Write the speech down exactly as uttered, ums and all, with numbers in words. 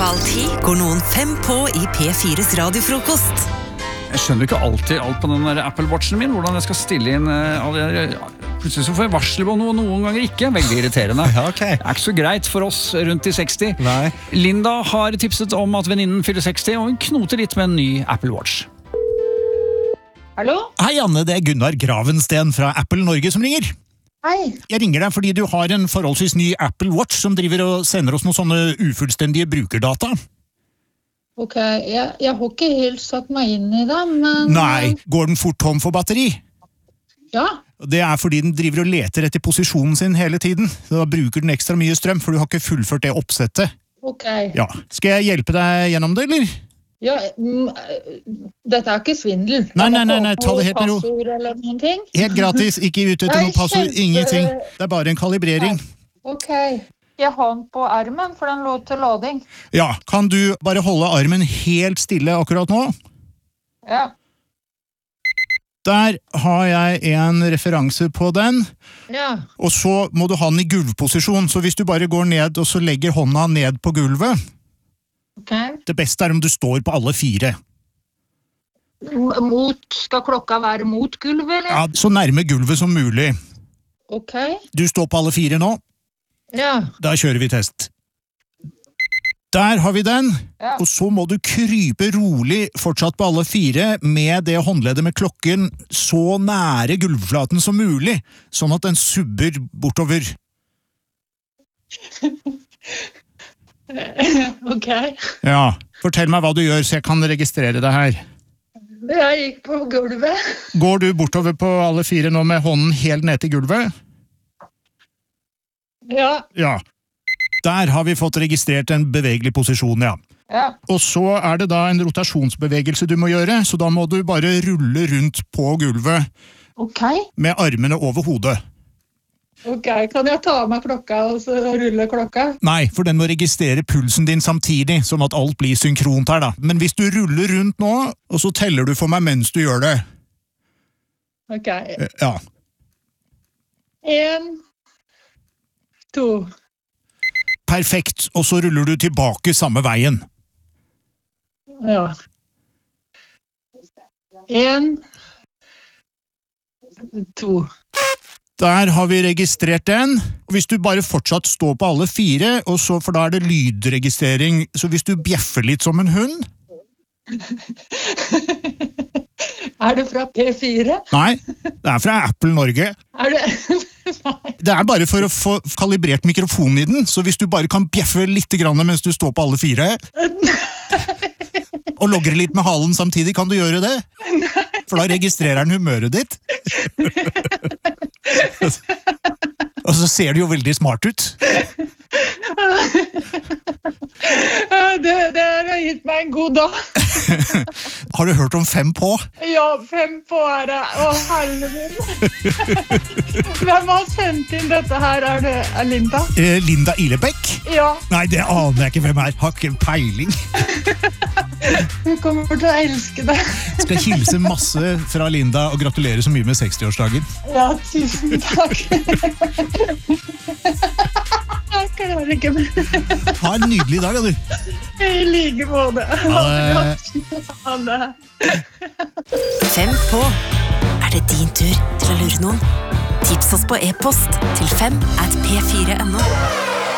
Halv ti går noen fem på i P fires radiofrokost. Jeg skjønner ikke alltid alt på den der Apple Watchen min, hvordan jeg skal stille inn uh, alle, plutselig så får jeg varsel på noe, noen ganger ikke. Veldig irriterende. Ja, okay. Det er ikke så greit for oss rundt i seksti. Nei. Linda har tipset om at venninnen fyller seksti, og hun knoter litt med en ny Apple Watch. Hallo? Hei Anne, det er Gunnar Gravensten fra Apple Norge som ringer. Hei. Jeg ringer deg fordi du har en forholdsvis ny Apple Watch som driver og sender oss noen sånne ufullstendige brukerdata. Ok, jeg, jeg har ikke helt satt meg inn i det, men... Nei, går den fort tom for batteri? Ja. Det er fordi den driver og leter etter posisjonen sin hele tiden. Da bruker den ekstra mye strøm, for du har ikke fullført det oppsettet. Ok. Ja. Skal jeg hjelpe deg gjennom det, eller? Ja, mm, dette er ikke svindel. Nei, nei, nei, nei, ta det helt med ro. Passord eller noen ting. Helt gratis, ikke ute etter Nei, noen passord, kjempe- ingenting. Det er bare en kalibrering. Ok. Jeg har den på armen, for den lå til lading. Ja, kan du bare holde armen helt stille akkurat nå? Ja. Der har jeg en referanse på den, Ja. og så må du ha den i gulvposisjon, så hvis du bare går ned og så legger hånda ned på gulvet, Ok. det beste er om du står på alle fire. Mot, skal klokka være mot gulvet, eller? Ja, så nærme gulvet som mulig. Ok. Du står på alle fire nå, Ja. da kjører vi test. Der har vi den, Ja. og så må du krype rolig fortsatt på alle fire med det håndleddet med klokken så nære gulvflaten som mulig, sånn at den subber bortover. Ok. Ja, fortell meg hva du gjør så jeg kan registrere det her. Jeg gikk på gulvet. Går du bortover på alle fire nå med hånden helt ned til gulvet? Ja. Ja. Der har vi fått registrert en bevegelig posisjon, ja. Ja. Og så er det da en rotasjonsbevegelse du må gjøre, så da må du bare rulle rundt på gulvet Ok. med armene over hodet. Ok, kan jeg ta av meg klokka og så rulle klokka? Nei, for den må registrere pulsen din samtidig, sånn at alt blir synkront her da. Men hvis du ruller rundt nå, og så teller du for meg mens du gjør det. Ok. Eh, Ja. En, to. Perfekt, og så ruller du tilbake samme veien. Ja. En, to. Der har vi registrert den. Hvis du bare fortsatt står på alle fire, og så, for da er det lydregistrering, så hvis du bjeffer litt som en hund... Er det fra P fire? Nei, det er fra Apple Norge. Er det... Nei. Det er bare for å få kalibrert mikrofonen i den, så hvis du bare kan bjeffe litt grann mens du står på alle fire, og logre litt med halen samtidig, kan du gjøre det? For da registrerer den humøret ditt. Og så ser det jo veldig smart ut. Det, det har gitt meg en god dag. Har du hørt om fem på? Ja, fem på er det. Å, helvete. Hvem har sendt inn dette her? Er det er Linda? Eh, Linda Ilebekk? Ja, Nei, det aner jeg ikke hvem er. Har ikke peiling. hun kommer til å elske det. Skal hilse masse fra Linda og gratulere så mye med sekstiårsdagen. Ja, tusen takk. Jeg klarer ikke mer. Ha en nydelig dag, da, du. I like måte. Ha det. Ha det. Fem på. Er det din tur til å lure noen? Tips oss på e-post til fem at p fire punktum no.